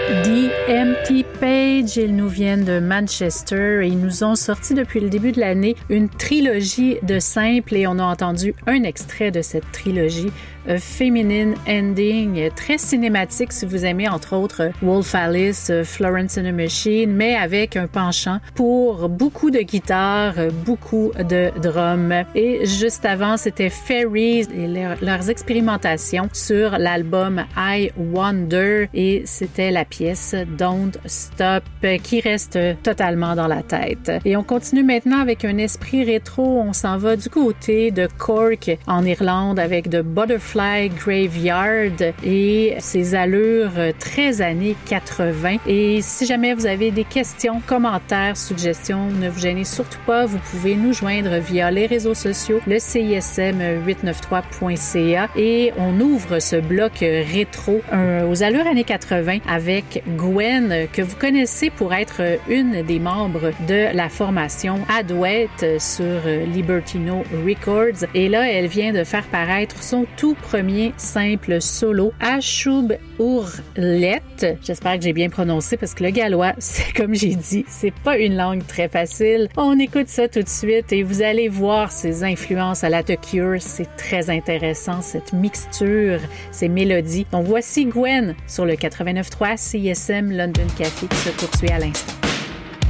The Page, ils nous viennent de Manchester et ils nous ont sorti depuis le début de l'année une trilogie de simples et on a entendu un extrait de cette trilogie, A Feminine Ending, très cinématique si vous aimez entre autres Wolf Alice, Florence and the Machine, mais avec un penchant pour beaucoup de guitare, beaucoup de drums. Et juste avant, c'était Fairies et leurs expérimentations sur l'album I Wonder et c'était la pièce Don't Stop qui reste totalement dans la tête. Et on continue maintenant avec un esprit rétro. On s'en va du côté de Cork en Irlande avec The Butterfly Graveyard et ses allures très années 80. Et si jamais vous avez des questions, commentaires, suggestions, ne vous gênez surtout pas. Vous pouvez nous joindre via les réseaux sociaux, le CISM893.ca et on ouvre ce bloc rétro aux allures années 80 avec Gwen, que vous connaissez pour être une des membres de la formation Adouette sur Libertino Records. Et là, elle vient de faire paraître son tout premier simple solo, Ashub Ourlet. J'espère que j'ai bien prononcé parce que le gallois, c'est comme j'ai dit, c'est pas une langue très facile. On écoute ça tout de suite et vous allez voir ses influences à la The Cure. C'est très intéressant, cette mixture, ces mélodies. Donc voici Gwen sur le 89.3 CISM London Café qui se poursuit à l'instant.